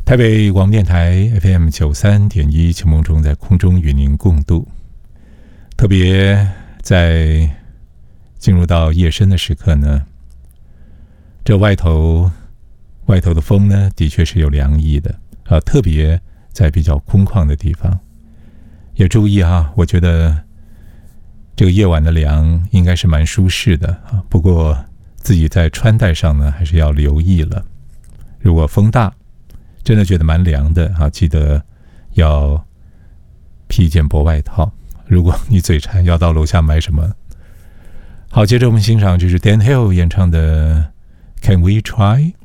台北广播电台 FM93.1，秋梦中在空中与您共度。特别在进入到夜深的时刻呢，这外头的风呢，的确是有凉意的特别在比较空旷的地方，也注意我觉得这个夜晚的凉应该是蛮舒适的不过自己在穿戴上呢，还是要留意了。如果风大，真的觉得蛮凉的记得要披一件薄外套。如果你嘴馋，要到楼下买什么。好，接着我们欣赏就是 Dan Hill 演唱的 Can We Try。